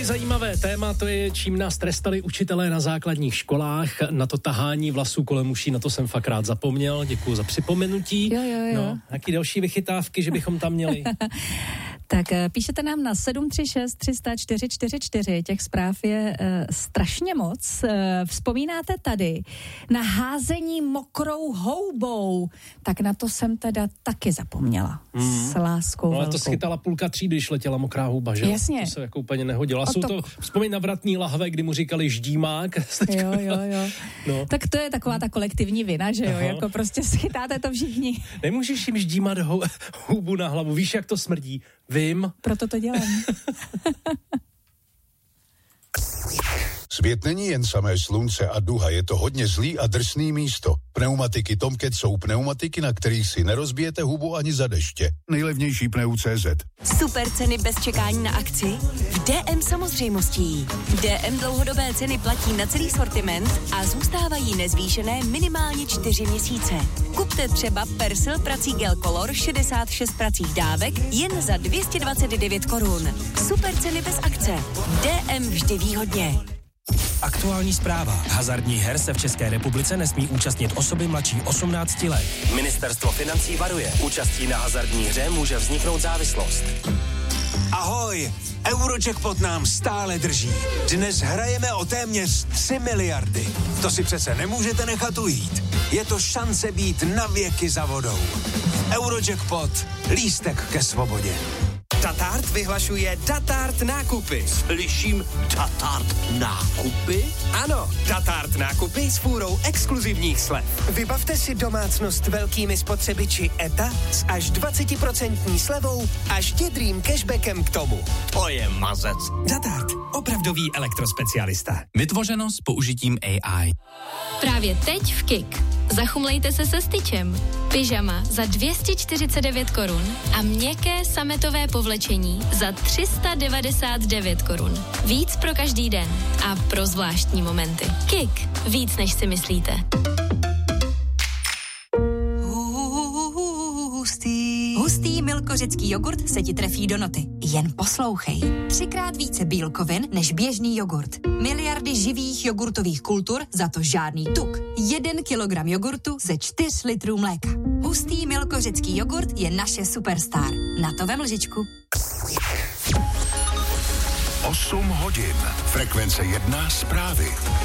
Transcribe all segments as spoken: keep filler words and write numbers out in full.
zajímavé téma, to je, čím nás trestali učitelé na základních školách. Na to tahání vlasů kolem uší, na to jsem fakt rád zapomněl. Děkuju za připomenutí. Jo, jo, jo. No, jaký další vychytávky, že bychom tam měli? Tak píšete nám na sedm tři šest tři nula čtyři čtyři čtyři, těch zpráv je uh, strašně moc. Uh, vzpomínáte tady na házení mokrou houbou, tak na to jsem teda taky zapomněla. Mm. S láskou no, ale velkou. to schytala půlka třídy, když letěla mokrá houba, že? Jasně. To se jako úplně nehodilo. A jsou to... to, vzpomín na vratný lahve, kdy mu říkali ždímák. Jo, jo, jo. No. Tak to je taková ta kolektivní vina, že jo? Aha. Jako prostě schytáte to všichni. Nemůžeš jim ždímat hou, houbu na hlavu, víš, jak to smrdí? Vím. Proto to dělám. Svět není jen samé slunce a duha, je to hodně zlý a drsný místo. Pneumatiky Tomcat jsou pneumatiky, na kterých si nerozbijete hubu ani za deště. Nejlevnější pneu tečka cé zet. Super ceny bez čekání na akci? V D M samozřejmostí. D M dlouhodobé ceny platí na celý sortiment a zůstávají nezvýšené minimálně čtyři měsíce. Kupte třeba Persil prací gel Color šedesát šest pracích dávek jen za dvě stě dvacet devět korun. Super ceny bez akce. D M vždy výhodně. Aktuální zpráva. Hazardních her se v České republice nesmí účastnit osoby mladší osmnácti let. Ministerstvo financí varuje. Účastí na hazardní hře může vzniknout závislost. Ahoj! Eurojackpot nám stále drží. Dnes hrajeme o téměř tři miliardy. To si přece nemůžete nechat ujít. Je to šance být na věky za vodou. Eurojackpot. Lístek ke svobodě. Tatart vyhlašuje Tatart nákupy. Slyším Tatart nákupy? Ano, Tatart nákupy s fůrou exkluzivních slev. Vybavte si domácnost velkými spotřebiči E T A s až dvacet procent slevou a štědrým cashbackem k tomu. To je mazec. Tatart, opravdový elektrospecialista. Vytvořeno s použitím A I. Právě teď v Kik. Zachumlejte se se styčem. Pyžama za dvě stě čtyřicet devět korun a měkké sametové povlečení za tři sta devadesát devět korun. Víc pro každý den a pro zvláštní momenty. Kik. Víc, než si myslíte. Hustý. Hustý milkořecký jogurt se ti trefí do noty. Jen poslouchej. Třikrát více bílkovin než běžný jogurt. Miliardy živých jogurtových kultur, za to žádný tuk. Jeden kilogram jogurtu ze čtyř litrů mléka. Hustý milkořecký jogurt je naše superstar. Na to vem lžičku. osm hodin. Frekvence jedna zprávy.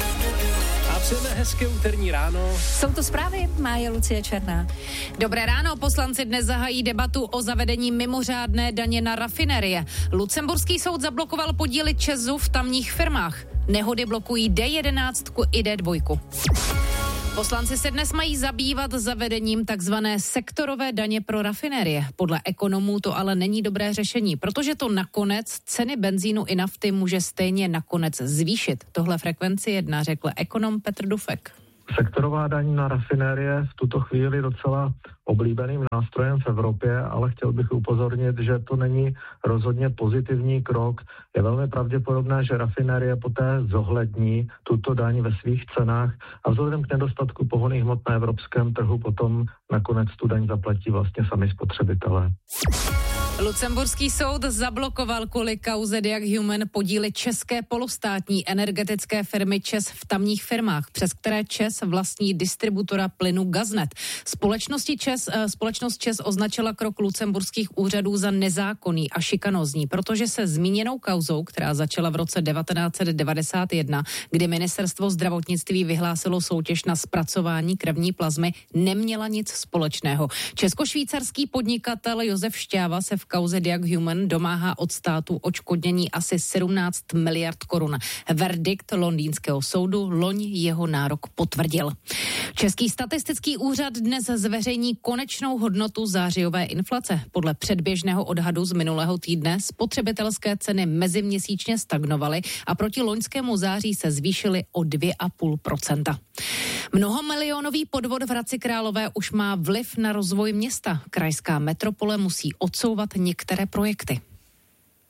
A přejeme hezké úterní ráno. Jsou to zprávy, má je Lucie Černá. Dobré ráno, poslanci dnes zahájí debatu o zavedení mimořádné daně na rafinerie. Lucemburský soud zablokoval podíly ČEZu v tamních firmách. Nehody blokují D jedenáct i D dva. Poslanci se dnes mají zabývat zavedením takzvané sektorové daně pro rafinérie. Podle ekonomů to ale není dobré řešení, protože to nakonec ceny benzínu i nafty může stejně nakonec zvýšit. Tohle Frekvenci jedna řekl ekonom Petr Dufek. Sektorová daň na rafinérie v tuto chvíli docela oblíbeným nástrojem v Evropě, ale chtěl bych upozornit, že to není rozhodně pozitivní krok. Je velmi pravděpodobné, že rafinérie poté zohlední tuto daň ve svých cenách a vzhledem k nedostatku pohonných hmot na evropském trhu potom nakonec tu daň zaplatí vlastně sami spotřebitelé. Lucemburský soud zablokoval kvůli kauze Diag Human podíly české polostátní energetické firmy ČEZ v tamních firmách, přes které ČEZ vlastní distributora plynu Gaznet. Společnosti ČEZ, společnost ČEZ označila krok lucemburských úřadů za nezákonný a šikanózní, protože se zmíněnou kauzou, která začala v roce devatenáct set devadesát jedna, kdy ministerstvo zdravotnictví vyhlásilo soutěž na zpracování krevní plazmy, neměla nic společného. Česko-švýcarský podnikatel Josef Šťáva se v kauze Diag Human domáhá od státu odškodnění asi sedmnáct miliard korun. Verdikt londýnského soudu loň jeho nárok potvrdil. Český statistický úřad dnes zveřejní konečnou hodnotu zářijové inflace. Podle předběžného odhadu z minulého týdne spotřebitelské ceny meziměsíčně stagnovaly a proti loňskému září se zvýšily o dvě a půl procenta. Mnohomilionový podvod v Hradci Králové už má vliv na rozvoj města. Krajská metropole musí odsouvat některé projekty.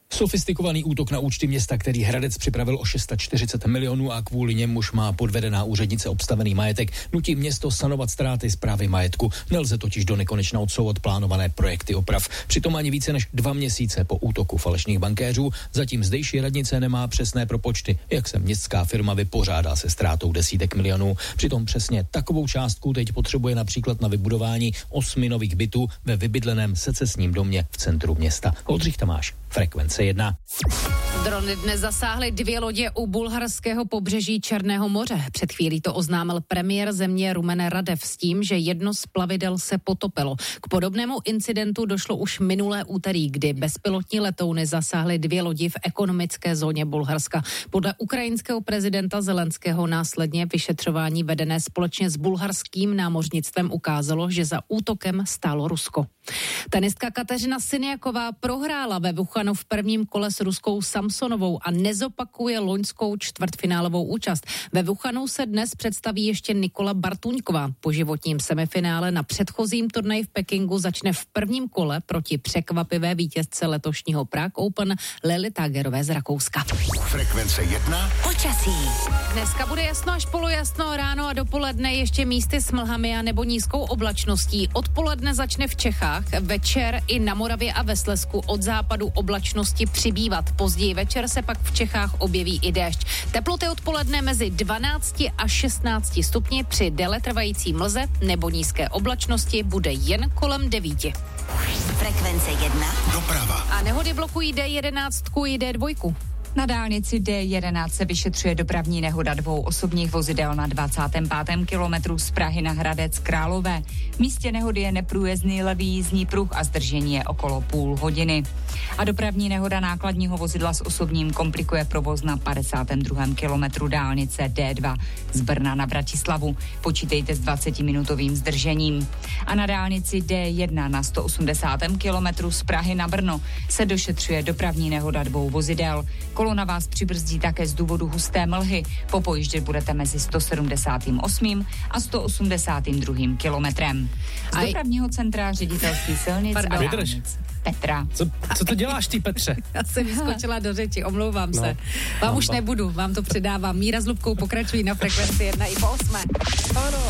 Sofistikovaný útok na účty města, který Hradec připravil o šest set čtyřicet milionů a kvůli němuž má podvedená úřednice obstavený majetek, nutí město sanovat ztráty správy majetku. Nelze totiž do nekonečna odsouvat plánované projekty oprav. Přitom ani více než dva měsíce po útoku falešných bankéřů zatím zdejší radnice nemá přesné propočty, jak se městská firma vypořádá se ztrátou desítek milionů. Přitom přesně takovou částku teď potřebuje například na vybudování osmi nových bytů ve vybydleném secesním domě v centru města. Oldřich Tamáš, Frekvence jedna. Drony dnes zasáhly dvě lodě u bulharského pobřeží Černého moře. Před chvílí to oznámil premiér země Rumen Radev s tím, že jedno z plavidel se potopilo. K podobnému incidentu došlo už minulé úterý, kdy bezpilotní letouny zasáhly dvě lodi v ekonomické zóně Bulharska. Podle ukrajinského prezidenta Zelenského následně vyšetřování vedené společně s bulharským námořnictvem ukázalo, že za útokem stálo Rusko. Tenistka Kateřina Siniaková prohrála ve Wuhanu v prvním kole s ruskou Samsonovou a nezopakuje loňskou čtvrtfinálovou účast. Ve Wuhanu se dnes představí ještě Nikola Bartuňková. Po životním semifinále na předchozím turnaji v Pekingu začne v prvním kole proti překvapivé vítězce letošního Prague Open Lily Tagerové z Rakouska. Frekvence jedna. Počasí. Dneska bude jasno až polojasno, ráno a dopoledne ještě místy s mlhami a nebo nízkou oblačností. Odpoledne začne v Čechách, večer i na Moravě a ve Slezsku od západu oblačnosti přibývat. Později večer se pak v Čechách objeví i déšť. Teploty odpoledne mezi dvanácti a šestnácti stupni, při déletrvající mlze nebo nízké oblačnosti bude jen kolem devíti. Frekvence jedna. Doprava. A nehody blokují D jedenáct i D dva. Na dálnici D jedenáct se vyšetřuje dopravní nehoda dvou osobních vozidel na dvacátém pátém kilometru z Prahy na Hradec Králové. V místě nehody je neprůjezdný levý jízdní pruh a zdržení je okolo půl hodiny. A dopravní nehoda nákladního vozidla s osobním komplikuje provoz na padesátém druhém kilometru dálnice D dva z Brna na Bratislavu. Počítejte s dvacetiminutovým zdržením. A na dálnici D jedna na sto osmdesátém kilometru z Prahy na Brno se došetřuje dopravní nehoda dvou vozidel. Kolona vás přibrzdí také z důvodu husté mlhy. Popojíždět budete mezi sto sedmdesát osm a sto osmdesát dva kilometrem. Z dopravního centra ředitelství silnic a dálnic Petra. Co, co to děláš ty, Petře? Já jsem vyskočila do řeči, omlouvám no. se. Vám už nebudu, vám to předávám. Míra s Lubkou pokračují na Frekvenci jedna i po osmé. Ano,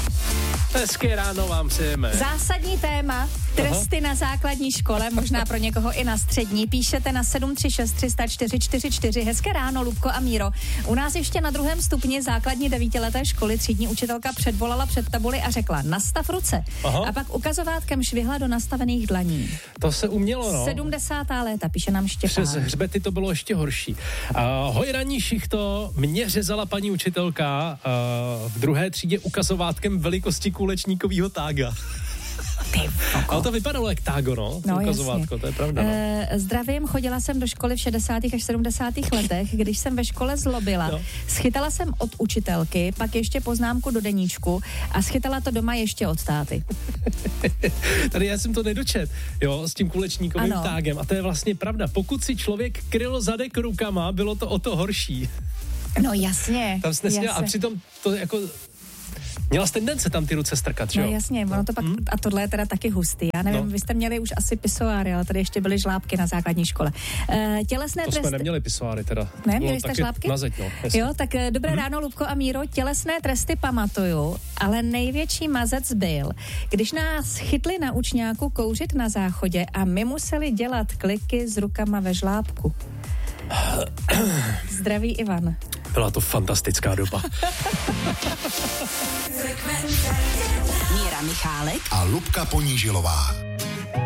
hezké ráno vám přejeme. Zásadní téma, tresty Aha. na základní škole, možná pro někoho i na střední. Píšete na sedm tři šest tři nula čtyři čtyři čtyři. Hezké ráno, Lubko a Míro. U nás ještě na druhém stupni základní devítileté školy třídní učitelka předvolala před tabuli a řekla: nastav ruce. Aha. A pak ukazovátkem švihla do nastavených dlaní. To se umělo, no. sedmdesátá léta, píše nám Štěpán. Přes hřbety to bylo ještě horší. Uh, hoj, ranní šichto, mě řezala paní učitelka uh, v druhé třídě ukazovátkem velikosti kulečníkovýho tága. Ale to vypadalo jak tágo, no, no ukazovátko, to je pravda. No. E, zdravím, chodila jsem do školy v šedesátých až sedmdesátých letech, když jsem ve škole zlobila. No. Schytala jsem od učitelky, pak ještě poznámku do deníčku a schytala to doma ještě od táty. Tady já jsem to nedočet, jo, s tím kulečníkovým ano. tágem. A to je vlastně pravda. Pokud si člověk kryl zadek rukama, bylo to o to horší. No jasně. Tam jsi nesměl, a přitom to jako... Měla jsi tendence tam ty ruce strkat, že jo? No jasně, ono to pak, hmm? a tohle je teda taky hustý. Já nevím, no. Vy jste měli už asi pisoáry, ale tady ještě byly žlábky na základní škole. E, tělesné to tresty... jsme neměli pisoáry teda. Ne, měli jste žlábky? Na zeď, no. Jo, tak dobré hmm? ráno, Lubko a Míro. Tělesné tresty pamatuju, ale největší mazec byl, když nás chytli na učňáku kouřit na záchodě a my museli dělat kliky s rukama ve žlábku. Zdraví Ivan. Byla to fantastická doba. Míra Michálek a Lubka Ponížilová.